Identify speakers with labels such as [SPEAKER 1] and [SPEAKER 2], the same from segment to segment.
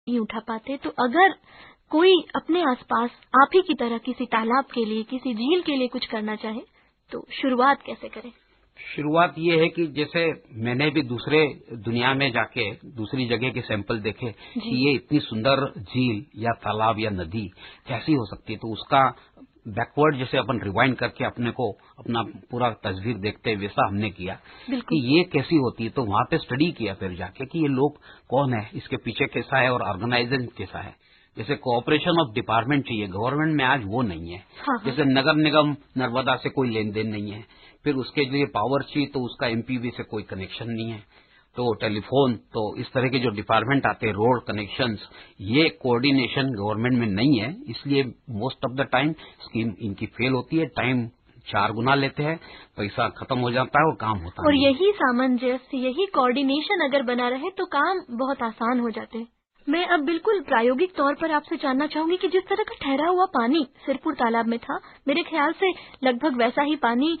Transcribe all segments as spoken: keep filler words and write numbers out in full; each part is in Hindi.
[SPEAKER 1] नहीं उठा पाते, तो अगर कोई अपने आसपास आप ही की तरह किसी तालाब के लिए, किसी झील के लिए कुछ करना चाहे, तो शुरुआत कैसे करें?
[SPEAKER 2] शुरुआत ये है कि जैसे मैंने भी दूसरे दुनिया में जाके दूसरी जगह के सैंपल देखे कि ये इतनी सुंदर झील या तालाब या नदी कैसी हो सकती है, तो उसका बैकवर्ड जैसे अपन रिवाइंड करके अपने को अपना पूरा तस्वीर देखते हैं, वैसा हमने किया कि ये कैसी होती है। तो वहां पे स्टडी किया फिर जाके कि ये लोग कौन है, इसके पीछे कैसा है और ऑर्गेनाइजेशन कैसा है। जैसे कोऑपरेशन ऑफ डिपार्टमेंट चाहिए, गवर्नमेंट में आज वो नहीं है। हाँ हाँ। जैसे नगर निगम नर्मदा से कोई लेन देन नहीं है, फिर उसके लिए पावर चाहिए तो उसका एमपीवी से कोई कनेक्शन नहीं है, तो टेलीफोन, तो इस तरह के जो डिपार्टमेंट आते हैं, रोड कनेक्शंस, ये कोऑर्डिनेशन गवर्नमेंट में नहीं है। इसलिए most of the time scheme इनकी फेल होती है, टाइम चार गुना लेते हैं, पैसा खत्म हो जाता है और काम होता है।
[SPEAKER 1] और यही सामंजस्य, यही कोऑर्डिनेशन अगर बना रहे तो काम बहुत आसान हो जाते हैं। मैं अब बिल्कुल प्रायोगिक तौर पर आपसे जानना चाहूंगी कि जिस तरह का ठहरा हुआ पानी सिरपुर तालाब में था, मेरे ख्याल से लगभग वैसा ही पानी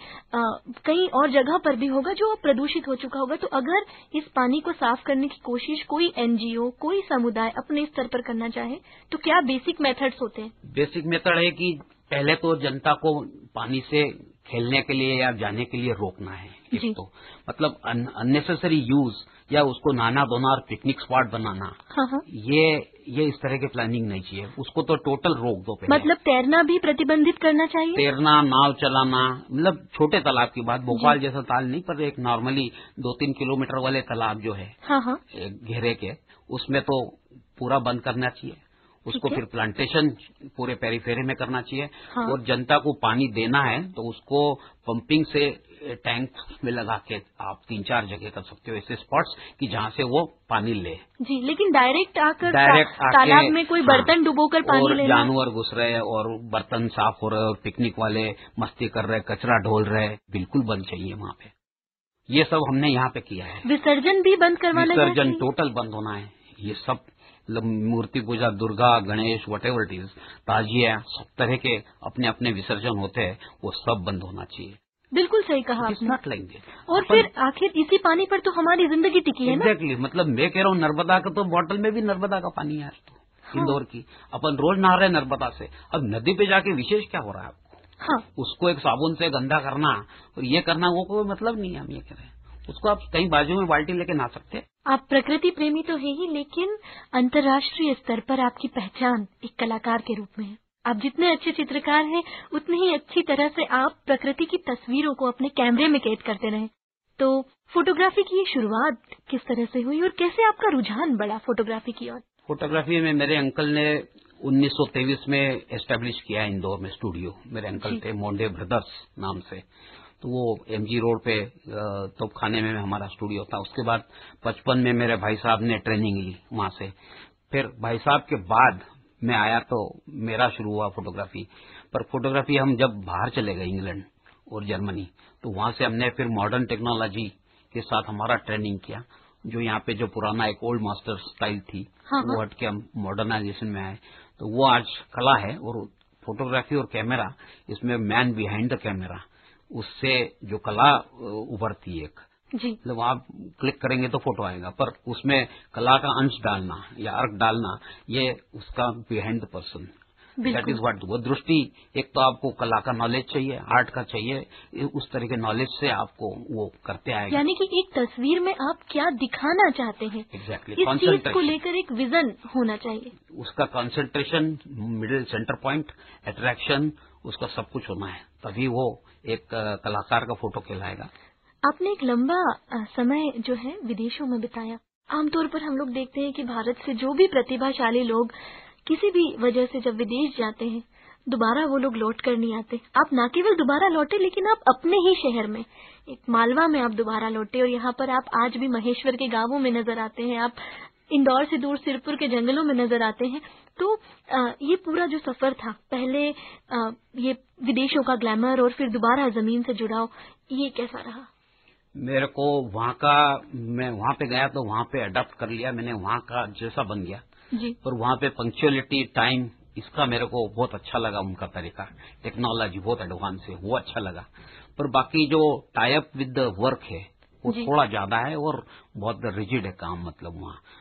[SPEAKER 1] कई और जगह पर भी होगा जो प्रदूषित हो चुका होगा। तो अगर इस पानी को साफ करने की कोशिश कोई एनजीओ, कोई समुदाय अपने स्तर पर करना चाहे, तो क्या बेसिक मेथड्स होते हैं?
[SPEAKER 2] बेसिक मेथड है कि पहले तो जनता को पानी से खेलने के लिए या जाने के लिए रोकना है। एक तो मतलब अननेसेसरी यूज या उसको नहाना धोना और पिकनिक स्पॉट बनाना, हाँ हाँ। ये ये इस तरह की प्लानिंग नहीं चाहिए, उसको तो टोटल रोक दो पहले।
[SPEAKER 1] मतलब तैरना भी प्रतिबंधित करना चाहिए?
[SPEAKER 2] तैरना, नाव चलाना, मतलब छोटे तालाब की बात, भोपाल जैसा ताल नहीं, पर एक नॉर्मली दो तीन किलोमीटर वाले तालाब जो है, हाँ हाँ। घेरे के, उसमें तो पूरा बंद करना चाहिए। उसको फिर प्लांटेशन पूरे पेरीफेरी में करना चाहिए। हाँ। और जनता को पानी देना है तो उसको पंपिंग से टैंक में लगा के आप तीन चार जगह कर सकते हो ऐसे स्पॉट्स कि जहाँ से वो पानी ले।
[SPEAKER 1] जी, लेकिन डायरेक्ट आकर डायरेक्ट ता, तालाब में कोई बर्तन हाँ, डुबोकर पानी
[SPEAKER 2] और
[SPEAKER 1] लेना,
[SPEAKER 2] जानवर घुस रहे हैं और बर्तन साफ हो रहे हैं और पिकनिक वाले मस्ती कर रहे हैं, कचरा ढोल रहे हैं, बिल्कुल बंद चाहिए वहाँ पे। ये सब हमने यहाँ पे किया है।
[SPEAKER 1] विसर्जन भी बंद करवाना,
[SPEAKER 2] विसर्जन टोटल बंद होना है। ये सब मूर्ति पूजा, Durga, Ganesh, what ever it is, ताजिया, सब तरह के अपने अपने विसर्जन होते हैं, वो सब बंद होना चाहिए।
[SPEAKER 1] बिल्कुल सही कहा आपने।
[SPEAKER 2] Not like this.
[SPEAKER 1] और फिर आखिर इसी पानी पर तो हमारी जिंदगी टिकी है ना।
[SPEAKER 2] एग्जैक्टली, मतलब मैं कह रहा हूँ नर्मदा का तो बॉटल में भी नर्मदा का पानी है आज तो। हाँ। इंदौर की अपन रोज नहा रहे हैं नर्मदा से, अब नदी पे जाके विशेष क्या हो रहा है आपको? हाँ। उसको एक साबुन से गंदा करना और ये करना, वो कोई मतलब नहीं है। हम ये कह रहे हैं उसको आप कहीं बाजू में बाल्टी लेके नहा सकते हैं।
[SPEAKER 1] आप प्रकृति प्रेमी तो है ही, लेकिन अंतर्राष्ट्रीय स्तर पर आपकी पहचान एक कलाकार के रूप में है। आप जितने अच्छे चित्रकार हैं, उतनी ही अच्छी तरह से आप प्रकृति की तस्वीरों को अपने कैमरे में कैद करते रहे। तो फोटोग्राफी की ये शुरुआत किस तरह से हुई और कैसे आपका रुझान बढ़ा फोटोग्राफी की ओर?
[SPEAKER 2] फोटोग्राफी में मेरे अंकल ने उन्नीस सौ तेईस में एस्टेब्लिश किया इंदौर में स्टूडियो। मेरे अंकल थे मोंडे ब्रदर्स नाम से, तो वो एमजी रोड पे तोपखाने में हमारा स्टूडियो था। उसके बाद पचपन में मेरे भाई साहब ने ट्रेनिंग ली वहां से। फिर भाई साहब के बाद मैं आया तो मेरा शुरू हुआ फोटोग्राफी। पर फोटोग्राफी हम जब बाहर चले गए इंग्लैंड और जर्मनी, तो वहां से हमने फिर मॉडर्न टेक्नोलॉजी के साथ हमारा ट्रेनिंग किया। जो यहाँ पे जो पुराना एक ओल्ड मास्टर स्टाइल थी, हाँ, वो हट के हम मॉडर्नाइजेशन में आए। तो वो आज कला है। और फोटोग्राफी और कैमरा, इसमें मैन बिहाइंड द कैमरा, उससे जो कला उभरती है एक जी, मतलब आप क्लिक करेंगे तो फोटो आएगा, पर उसमें कला का अंश डालना या अर्क डालना, ये उसका behind the person, that is what. वो दृष्टि, एक तो आपको कला का नॉलेज चाहिए, आर्ट का चाहिए, उस तरह के नॉलेज से आपको वो करते आएगा।
[SPEAKER 1] यानी कि एक तस्वीर में आप क्या दिखाना चाहते हैं,
[SPEAKER 2] एग्जैक्टली,
[SPEAKER 1] इस चीज को लेकर एक विजन होना चाहिए।
[SPEAKER 2] उसका concentration, middle centre point, attraction, उसका सब कुछ होना है, तभी वो एक कलाकार का फोटो कहलाएगा।
[SPEAKER 1] आपने एक लंबा समय जो है विदेशों में बिताया। आमतौर पर हम लोग देखते हैं कि भारत से जो भी प्रतिभाशाली लोग किसी भी वजह से जब विदेश जाते हैं, दोबारा वो लोग लौट कर नहीं आते। आप न केवल दोबारा लौटे, लेकिन आप अपने ही शहर में, एक मालवा में आप दोबारा लौटे, और यहाँ पर आप आज भी महेश्वर के गांवों में नजर आते हैं, आप इंदौर से दूर सिरपुर के जंगलों में नजर आते हैं। तो आ, ये पूरा जो सफर था, पहले आ, ये विदेशों का ग्लैमर और फिर दोबारा जमीन से जुड़ाव, ये कैसा रहा?
[SPEAKER 2] मेरे को वहाँ का, मैं वहाँ पे गया तो वहाँ पे अडॉप्ट कर लिया मैंने, वहाँ का जैसा बन गया जी। और वहाँ पे पंक्चुअलिटी, टाइम, इसका मेरे को बहुत अच्छा लगा। उनका तरीका, टेक्नोलॉजी बहुत एडवांस है, वो अच्छा लगा। पर बाकी जो tie up with the work है वो थोड़ा ज्यादा है और बहुत रिजिड है काम। मतलब वहाँ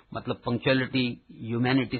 [SPEAKER 2] मतलब पंक्चुअलिटी ह्यूमैनिटी